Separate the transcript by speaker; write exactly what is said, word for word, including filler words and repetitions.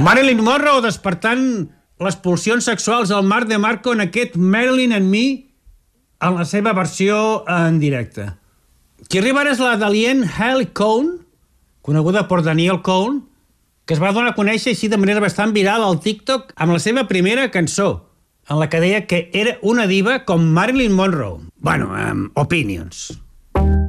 Speaker 1: Marilyn Monroe despertant les pulsions sexuals al Marc de Marco en aquest Marilyn and Me en la seva versió en directe. Qui arriba ara és la Daliene Haley Cohn, coneguda per Danielle Cohn, que es va donar a conèixer així de manera bastant viral al TikTok amb la seva primera cançó, en la que deia que era una diva com Marilyn Monroe. Bueno, um, opinions.